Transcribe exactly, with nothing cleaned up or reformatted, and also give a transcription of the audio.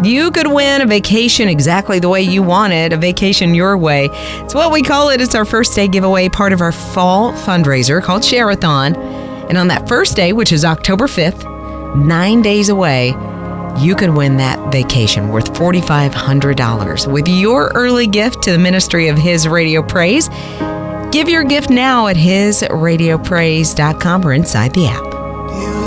You could win a vacation exactly the way you want it, a vacation your way. It's what we call it. It's our first day giveaway, part of our fall fundraiser called Share-a-thon. And on that first day, which is October fifth, nine days away, you could win that vacation worth four thousand five hundred dollars with your early gift to the ministry of His Radio Praise. Give your gift now at his radio praise dot com or inside the app.